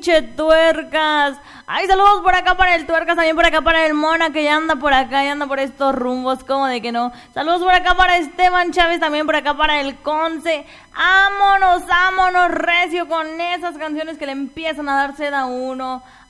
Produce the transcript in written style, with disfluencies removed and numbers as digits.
pinche Tuercas. Ay, saludos por acá para el Tuercas, también por acá para el Mona, que ya anda por acá, ya anda por estos rumbos, como de que no. Saludos por acá para Esteban Chávez, también por acá para el Conce. Ámonos recio con esas canciones que le empiezan a dar sed a uno.